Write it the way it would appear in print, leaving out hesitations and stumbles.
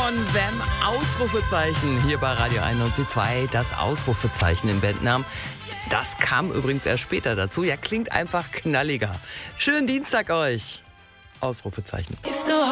von Wham! Ausrufezeichen hier bei Radio 91.2. Das Ausrufezeichen im Bandnamen. Das kam übrigens erst später dazu. Ja, klingt einfach knalliger. Schönen Dienstag euch. Ausrufezeichen.